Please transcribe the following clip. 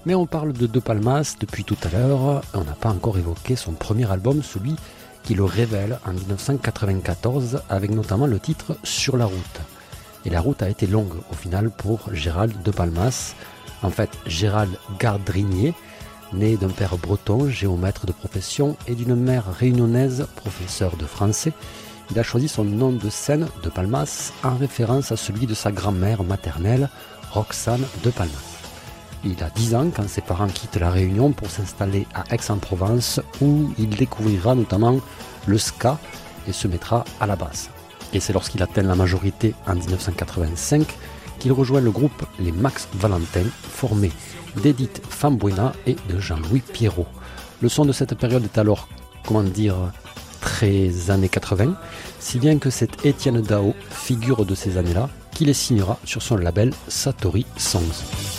Mais on parle de Palmas depuis tout à l'heure, on n'a pas encore évoqué son premier album, celui qui le révèle en 1994, avec notamment le titre « Sur la route ». Et la route a été longue au final pour Gérald de Palmas. En fait, Gérald Gardrinier, né d'un père breton, géomètre de profession, et d'une mère réunionnaise, professeur de français, il a choisi son nom de scène de Palmas en référence à celui de sa grand-mère maternelle, Roxane de Palmas. Il a 10 ans quand ses parents quittent la Réunion pour s'installer à Aix-en-Provence, où il découvrira notamment le ska et se mettra à la basse. Et c'est lorsqu'il atteint la majorité en 1985 qu'il rejoint le groupe Les Max Valentin, formé d'Edith Fambuena et de Jean-Louis Pierrot. Le son de cette période est alors, très années 80, si bien que c'est Étienne Dao, figure de ces années-là, qui les signera sur son label Satori Songs.